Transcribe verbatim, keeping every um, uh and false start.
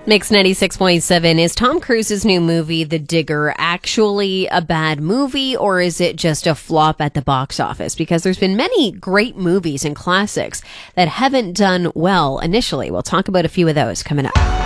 Mix ninety-six point seven. Is Tom Cruise's new movie, The Digger, actually a bad movie, or is it just a flop at the box office? Because there's been many great movies and classics that haven't done well initially. We'll talk about a few of those coming up.